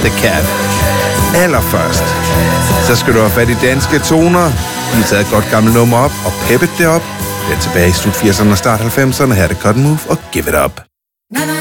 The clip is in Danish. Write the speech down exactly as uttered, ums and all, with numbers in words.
The Cat. Allerførst, så skal du have fat i danske toner. Vi har taget et godt gammelt nummer op og peppet det op. Det er tilbage i slut firserne og start halvfemserne. Her er det Cotton Move og Give It Up.